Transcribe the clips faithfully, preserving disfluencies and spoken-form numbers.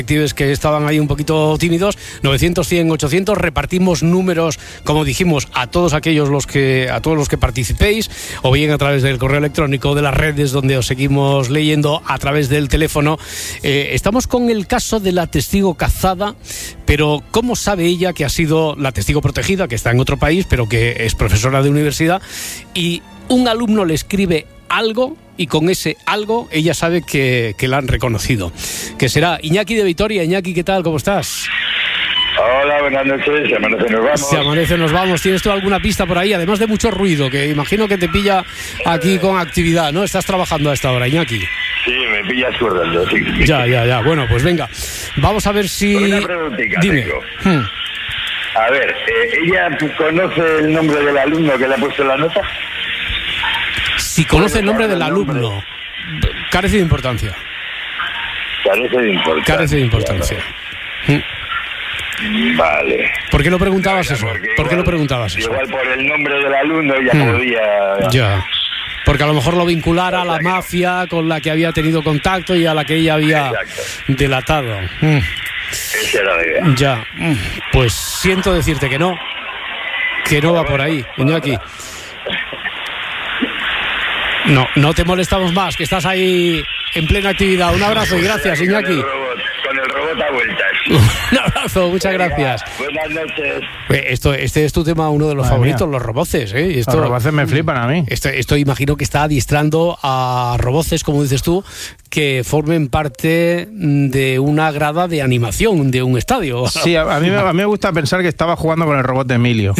detectives que estaban ahí un poquito tímidos. Novecientos, cien, ochocientos. Repartimos números, como dijimos, a todos aquellos los que a todos los que participéis, o bien a través del correo electrónico, de las redes donde os seguimos leyendo, a través del teléfono. Eh, estamos con el caso de la testigo cazada, pero ¿cómo sabe ella que ha sido la testigo protegida, que está en otro país, pero que es profesora de universidad, y un alumno le escribe algo y con ese algo ella sabe que, que la han reconocido? Que será Iñaki de Vitoria. Iñaki, ¿qué tal? ¿Cómo estás? Hola, buenas noches. Se amanece, nos vamos. Se amanece, nos vamos. ¿Tienes tú alguna pista por ahí? Además de mucho ruido, que imagino que te pilla aquí con actividad, ¿no? Estás trabajando a esta hora, Iñaki. Sí, me pillas currando, sí. Ya, ya, ya. Bueno, pues venga. Vamos a ver si... Una preguntita Dime. tengo. Hmm. A ver, eh, ¿ella conoce el nombre del alumno que le ha puesto la nota? Si conoce el nombre del alumno, carece de importancia. Carece de importancia. Carece de importancia. Vale. ¿Por qué lo preguntabas Bueno, eso? porque ¿Por qué igual- lo preguntabas eso? Igual por el nombre del alumno ella Hmm. podía... Ya. Porque a lo mejor lo vinculara a la mafia con la que había tenido contacto y a la que ella había Exacto. delatado. Mm. Esa era la idea. Ya. Mm. Pues siento decirte que no. Que no va por ahí, Iñaki. No, no te molestamos más, que estás ahí en plena actividad. Un abrazo y gracias, Con el Iñaki. robot, con el robot a vueltas. Un abrazo, muchas gracias. Buenas noches. Eh, Esto, este es tu tema, uno de los Madre favoritos, mía. los roboces, ¿eh? Y Esto, Los roboces me flipan a mí. Esto, esto imagino que está adiestrando a roboces, como dices tú, que formen parte de una grada de animación de un estadio. Sí, a, a mí, me- a mí me gusta pensar que estaba jugando con el robot de Emilio.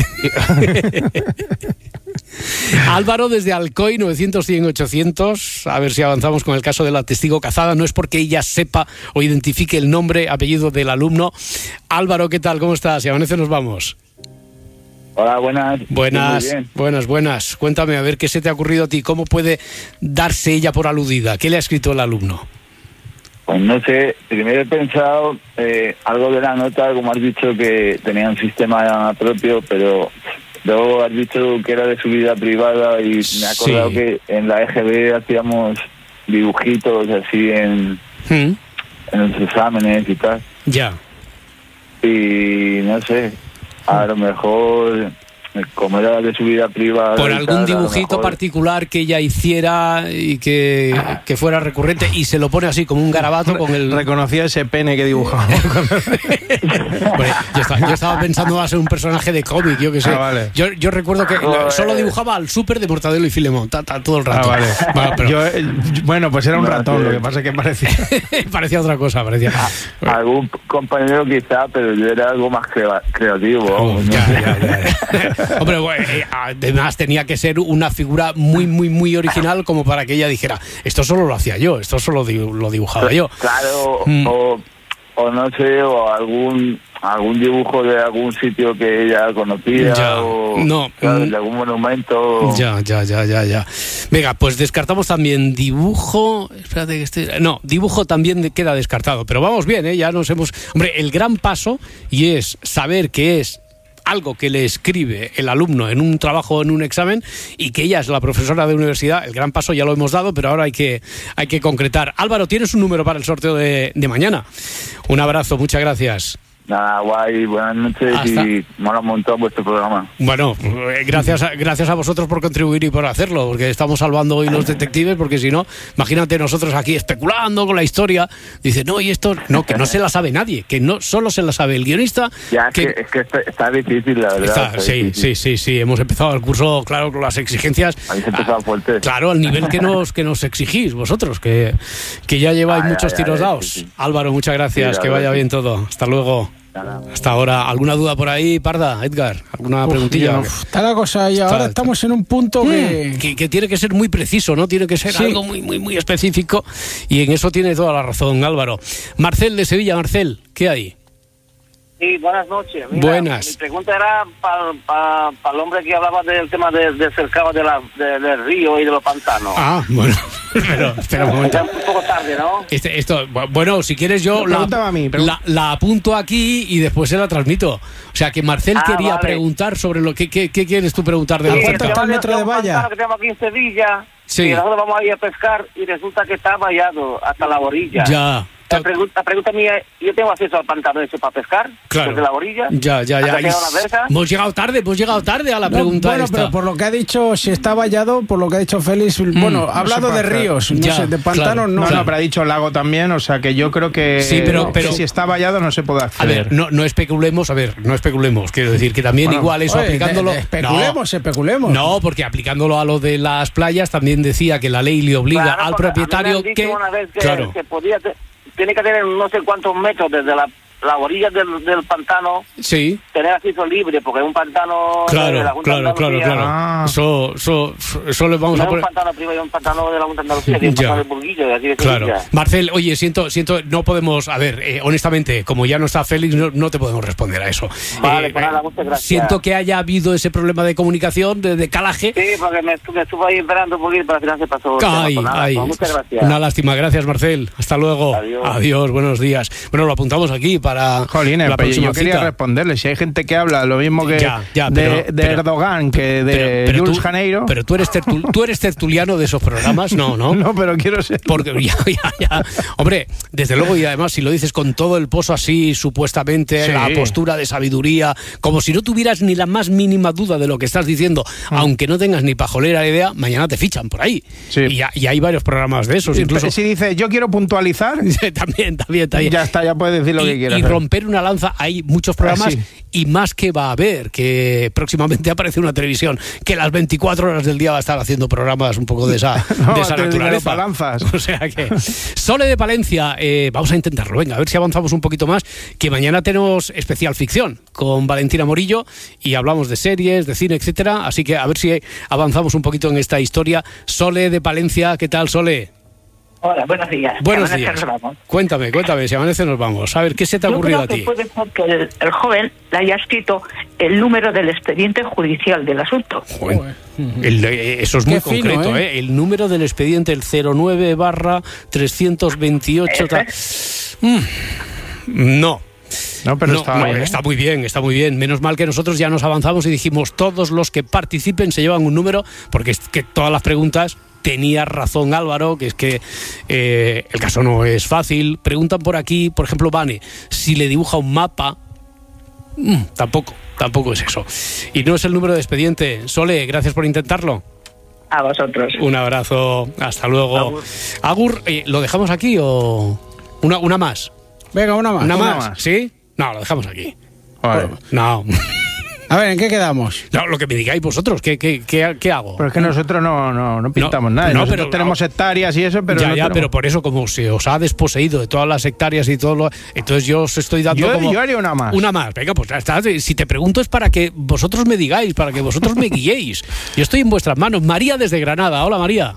Álvaro desde Alcoy, novecientos, cien, ochocientos. A ver si avanzamos con el caso de la testigo cazada. No es porque ella sepa o identifique el nombre, apellido del alumno. Álvaro, ¿qué tal? ¿Cómo estás? Y amanece, nos vamos. Hola, buenas. Buenas, Muy bien. buenas, buenas. Cuéntame, a ver qué se te ha ocurrido a ti. ¿Cómo puede darse ella por aludida? ¿Qué le ha escrito el alumno? Pues no sé, primero he pensado eh, algo de la nota, como has dicho, que tenía un sistema propio, pero luego has dicho que era de su vida privada y me he acordado Sí. que en la E G B hacíamos dibujitos así en, ¿Mm? en los exámenes y tal. Ya. Y no sé, a lo mejor, como era de su vida privada... Por y algún tal, a lo dibujito mejor- particular que ella hiciera y que, que fuera recurrente, y se lo pone así como un garabato con el... Reconocía ese pene que dibujaba. Hombre, yo, estaba, yo estaba pensando va a ser un personaje de cómic, yo qué sé. Ah, vale. yo, yo recuerdo que Joder. solo dibujaba al súper de Mortadelo y Filemón, ta, ta, todo el Ah, rato. vale. Bueno, pero Yo, eh, bueno, pues era un No, ratón, sí. lo que pasa es que parecía. parecía otra cosa, parecía... Algún compañero quizá, pero yo era algo más crea- creativo. Oh, vamos, no ya, sé. ya, ya. Hombre, bueno, eh, además tenía que ser una figura muy, muy, muy original como para que ella dijera, esto solo lo hacía yo, esto solo di- lo dibujaba yo. Claro, Mm. o, o no sé, o algún algún dibujo de algún sitio que ella conocía, Ya, o no, ¿sabes? mm. de algún monumento. Ya, ya, ya, ya, ya. Venga, pues descartamos también dibujo. Espérate que esté. No, dibujo también de- queda descartado. Pero vamos bien, ¿eh? Ya nos hemos. Hombre, el gran paso y es saber que es algo que le escribe el alumno en un trabajo o en un examen y que ella es la profesora de universidad. El gran paso ya lo hemos dado, pero ahora hay que, hay que concretar. Álvaro, tienes un número para el sorteo de, de mañana. Un abrazo, muchas gracias. Nada, guay, buenas noches Hasta- y mola un montón vuestro programa. Bueno, eh, gracias a, gracias a vosotros por contribuir y por hacerlo, porque estamos salvando hoy los detectives, porque si no, imagínate nosotros aquí especulando con la historia. Dice, no, y esto, no, que no se la sabe nadie, que no solo se la sabe el guionista. Ya, es que- que, es que está, está difícil, la verdad. Está- está sí, difícil. sí, sí, sí, hemos empezado el curso, claro, con las exigencias. Habéis empezado Ah, fuerte. Claro, al nivel que nos que nos exigís vosotros, que, que ya lleváis Ah, ya, muchos ya, tiros ya, dados. sí, sí. Álvaro, muchas gracias, Sí, la que vaya verdad, bien todo. Hasta luego. Nada. Hasta ahora, ¿alguna duda por ahí, Parda, Edgar? ¿Alguna Uf, preguntilla? yo, uf, está la cosa y Está- ahora está- estamos en un punto que... Mm, que, que tiene que ser muy preciso, ¿no? Tiene que ser Sí. algo muy, muy, muy específico, y en eso tiene toda la razón Álvaro. Marcel de Sevilla, Marcel, ¿qué hay? Sí, buenas noches. Mira, Buenas. Mi pregunta era para pa, pa el hombre que hablaba del tema de, de cercado de la, de- del río y de los pantanos. Ah, bueno, pero espera un momento. Ya un poco tarde, ¿no? Este, esto, bueno, si quieres yo la, Pregúntame a mí, pregun- la, la apunto aquí y después se la transmito. O sea, que Marcel Ah, quería vale. preguntar sobre lo que... ¿Qué, qué quieres tú preguntar de Sí, los ¿cuánto cercados? está el metro de un valla? pantano que tenemos aquí en Sevilla. Sí. Y nosotros vamos a ir a pescar y resulta que está vallado hasta la orilla. Ya, La pregunta, la pregunta mía es, yo tengo acceso al pantano ese para pescar, claro. desde la orilla. Ya, ya, ya. Hemos llegado tarde, hemos llegado tarde a la No, pregunta bueno, esta. pero por lo que ha dicho, si está vallado, por lo que ha dicho Félix, Mm, bueno, ha no hablado se de puede ríos, no Ya, sé, de pantanos claro. no. No, Claro. no, pero ha dicho lago también, o sea que yo creo que, Sí, pero- pero- que si está vallado no se puede A acceder. ver, no, no especulemos, a ver, no especulemos. Quiero decir que también Bueno, igual eso Oye, aplicándolo. de- de especulemos, especulemos. No, porque aplicándolo a lo de las playas también decía que la ley le obliga Claro, al porque a mí me propietario han dicho que. una vez que Claro. se podía te- tiene que tener no sé cuántos metros desde la, la orilla del, del pantano, Sí. tener acceso libre, porque es un pantano de la Claro, Junta de claro, claro, Andalucía. claro. Ah. Eso, eso, eso le vamos No a es un poner. pantano privado, es un pantano de la Junta de Andalucía, es un Ya. pantano de Burguillo, así de Claro. Sevilla. Marcel, oye, siento, siento, no podemos, a ver, eh, honestamente, como ya no está Félix, no, no te podemos responder a eso. Vale, pues nada, muchas gracias. Siento que haya habido ese problema de comunicación, de decalaje. Sí, porque me, estu- me estuve ahí esperando un poquito, pero al final se pasó. el tema, Ay, pues nada, ay. pues muchas gracias. Una lástima, gracias Marcel. Hasta luego. Adiós. buenos días. Bueno, lo apuntamos aquí para Jolines, la pero próxima yo quería cita. responderle. Si hay gente que habla lo mismo que Ya, ya, de, pero- de pero- Erdogan que de Pero- pero Jules tú- Janeiro. Pero tú eres, tertul- tú eres tertuliano de esos programas, no, ¿no? No, pero quiero ser. Porque ya, ya, ya. Hombre, desde luego, y además si lo dices con todo el pozo así, supuestamente, Sí. la postura de sabiduría, como si no tuvieras ni la más mínima duda de lo que estás diciendo, aunque no tengas ni pajolera idea, mañana te fichan por ahí. Sí. Y, ya- y hay varios programas de esos, incluso. Si dice yo quiero puntualizar, también, también, también. ya está, ya puedes decir lo y, que quieras. y romper una lanza, hay muchos programas Ah, sí. y más que va a haber, que próximamente aparece una televisión que las veinticuatro horas del día va a estar haciendo programas un poco de esa, No, de esa va a tener dinero naturaleza. para lanzas. O sea que Sole de Palencia, eh, vamos a intentarlo, venga, a ver si avanzamos un poquito más, que mañana tenemos especial ficción con Valentina Morillo y hablamos de series, de cine, etcétera, así que a ver si avanzamos un poquito en esta historia. Sole de Palencia, ¿qué tal, Sole? Hola, buenos días. Buenos Si días. amanece, nos vamos. Cuéntame, cuéntame, si amanece nos vamos. A ver, ¿qué se te ha Yo ocurrido creo a que ti? puede ser que el, el joven le haya escrito el número del expediente judicial del asunto. Joder. El, eh, eso es muy Qué fino, concreto, ¿eh? ¿eh? El número del expediente, el cero nueve barra trescientos veintiocho. ta- Mm, no. No, pero No, está no, bien, ¿eh? está muy bien, está muy bien. Menos mal que nosotros ya nos avanzamos y dijimos todos los que participen se llevan un número, porque es que todas las preguntas. Tenía razón Álvaro, que es que eh, el caso no es fácil. Preguntan por aquí, por ejemplo, Vane, si le dibuja un mapa. Mm, tampoco, tampoco es eso. Y no es el número de expediente. Sole, gracias por intentarlo. A vosotros. Un abrazo, hasta luego. Agur. Agur, eh, ¿lo dejamos aquí o una, una más? Venga, una más. ¿Una, una más? más. ¿Sí? No, lo dejamos aquí. Vale. No. A ver, ¿en qué quedamos? No, lo que me digáis vosotros, ¿qué, qué, qué, qué hago? Pero es que nosotros no, no, no pintamos No, nada. no, Nosotros pero- tenemos hectáreas y eso, pero ya, no ya, tenemos- pero por eso, como se os ha desposeído de todas las hectáreas y todo lo... Entonces yo os estoy dando Yo- como... yo haría una más. Una más, venga, pues ya está. Si te pregunto es para que vosotros me digáis, para que vosotros me guiéis. Yo estoy en vuestras manos. María desde Granada. Hola, María.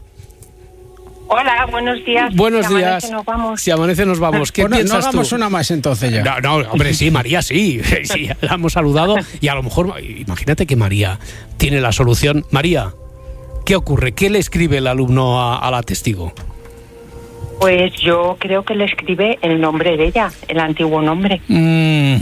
Hola, buenos días. Buenos Si amanece, días. nos vamos. Si amanece nos vamos. ¿Qué Bueno, no piensas hagamos tú? una más entonces ya. No, no, hombre, sí, María, sí. Sí, la hemos saludado y a lo mejor, imagínate que María tiene la solución. María, ¿qué ocurre? ¿Qué le escribe el alumno a, a la testigo? Pues yo creo que le escribe el nombre de ella, el antiguo nombre. Mm,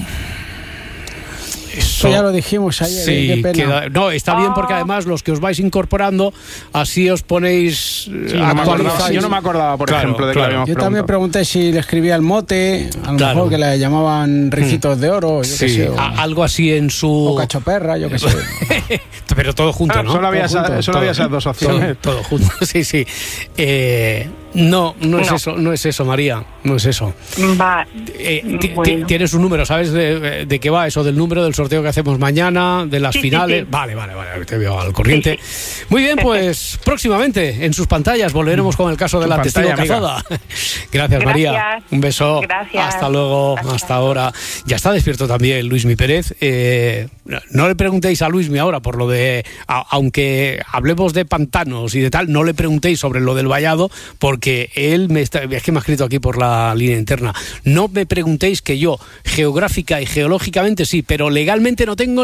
Eso ya lo dijimos ayer. Sí, qué pena. queda- no, está bien porque además los que os vais incorporando, así os ponéis eh, Sí, no me acordaba. actualizáis. Yo no me acordaba, por Claro, ejemplo, de claro. que lo habíamos Yo también preguntado. pregunté si le escribía el mote, a lo Claro. mejor que le llamaban ricitos de oro, yo qué Sí, sé, o, a- algo así en o su... cachoperra, yo qué sé. Pero todo junto, Ah, ¿no? solo había, Todo esa- junto, solo todo. había esas dos opciones. Todo, todo junto, sí, sí. Eh, no, no es No. eso, no es eso, María, no es eso. Va. Eh, ti- ti- Bueno. Tienes un número, ¿sabes de, de qué va eso? Del número del sorteo que hacemos mañana, de las Sí, sí, finales. sí. Vale, vale, vale, te veo al corriente. Sí, Muy bien, pues próximamente en sus pantallas volveremos con el caso de Tu la testigo pantalla, cazada. Gracias, María. Gracias. Un beso. Gracias. Hasta luego, Hasta hasta ahora. Ya está despierto también Luismi Pérez. Eh, no le preguntéis a Luismi ahora por lo de, a- aunque hablemos de pantanos y de tal, no le preguntéis sobre lo del vallado, porque él me está, es que me ha escrito aquí por la línea interna. No me preguntéis que yo, geográfica y geológicamente sí, pero legalmente no tengo ni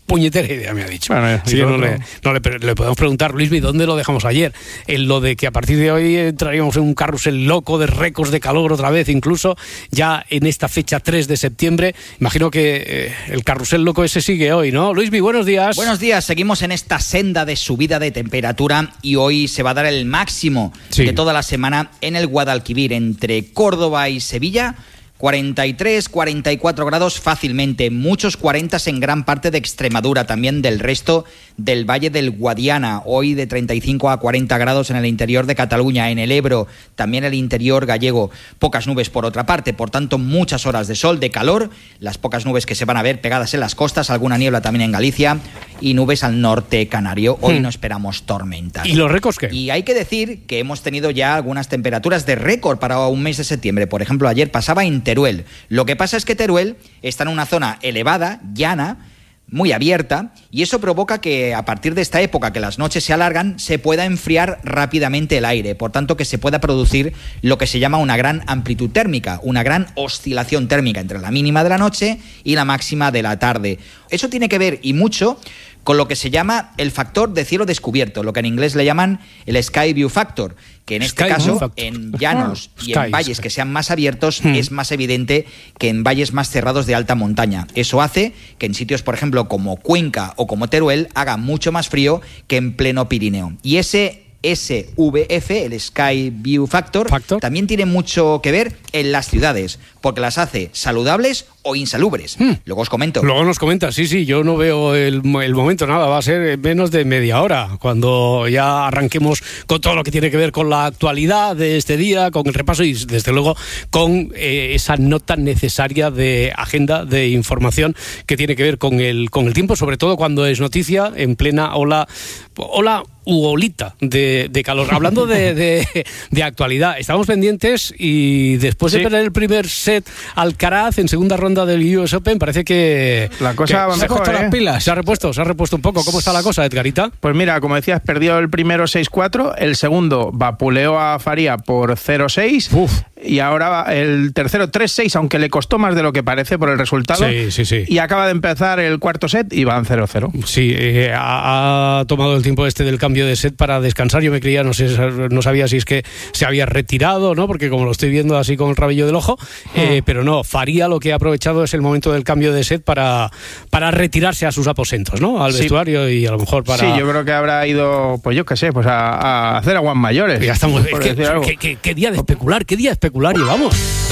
puñetera idea, me ha dicho. Bueno, sí, no, le, no le, le podemos preguntar, Luismi, ¿dónde lo dejamos ayer? En lo de que a partir de hoy entraríamos en un carrusel loco de récords de calor otra vez, incluso ya en esta fecha tres de septiembre. Imagino que eh, el carrusel loco ese sigue hoy, ¿no? Luismi, buenos días. Buenos días, seguimos en esta senda de subida de temperatura y hoy se va a dar el máximo sí. de toda la semana en el Guadalquivir, entre Córdoba y Sevilla. cuarenta y tres, cuarenta y cuatro grados fácilmente, muchos cuarenta en gran parte de Extremadura, también del resto del Valle del Guadiana, hoy de treinta y cinco a cuarenta grados en el interior de Cataluña, en el Ebro, también el interior gallego, pocas nubes por otra parte, por tanto muchas horas de sol, de calor, las pocas nubes que se van a ver pegadas en las costas, alguna niebla también en Galicia y nubes al norte canario, hoy hmm. no esperamos tormentas. ¿Y los récords qué? Y hay que decir que hemos tenido ya algunas temperaturas de récord para un mes de septiembre, por ejemplo ayer pasaba en Teruel. Lo que pasa es que Teruel está en una zona elevada, llana, muy abierta, y eso provoca que a partir de esta época que las noches se alargan, se pueda enfriar rápidamente el aire, por tanto que se pueda producir lo que se llama una gran amplitud térmica, una gran oscilación térmica entre la mínima de la noche y la máxima de la tarde. Eso tiene que ver, y mucho, con lo que se llama el factor de cielo descubierto, lo que en inglés le llaman el Sky View Factor, que en este Sky caso, Factor. en llanos y Sky, en valles Sky. que sean más abiertos, hmm. es más evidente que en valles más cerrados de alta montaña. Eso hace que en sitios, por ejemplo, como Cuenca o como Teruel, haga mucho más frío que en pleno Pirineo. Y ese S V F, el Sky View Factor, Factor, también tiene mucho que ver en las ciudades, porque las hace saludables o insalubres. Hmm. Luego os comento. Luego nos comentas, sí, sí, yo no veo el, el momento, nada, va a ser menos de media hora, cuando ya arranquemos con todo lo que tiene que ver con la actualidad de este día, con el repaso y, desde luego, con eh, esa nota necesaria de agenda, de información que tiene que ver con el, con el tiempo, sobre todo cuando es noticia en plena ola, ola u olita de, de calor. Hablando de, de, de actualidad, estamos pendientes y después sí. de perder el primer set Alcaraz en segunda ronda del U S Open, parece que la cosa va se mejor, ha puesto ¿eh? las pilas. Se ha repuesto, se ha repuesto un poco. ¿Cómo está la cosa, Edgarita? Pues mira, como decías, perdió el primero seis cuatro, el segundo vapuleó a Faria por cero seis y ahora el tercero tres seis, aunque le costó más de lo que parece por el resultado. Sí, sí, sí. Y acaba de empezar el cuarto set y van cero cero. Sí, eh, ha, ha tomado el tiempo este del cambio de set para descansar. Yo me creía, no sé, no sabía si es que se había retirado, ¿no? Porque como lo estoy viendo así con el rabillo del ojo, eh, pero no, Faria lo que ha aprovechado es el momento del cambio de set para, para retirarse a sus aposentos, ¿no? Al sí. vestuario y a lo mejor para... Sí, yo creo que habrá ido, pues yo qué sé, pues a, a hacer aguas mayores. Ya estamos. Es que, que, que, que día de especular, qué día de especular llevamos.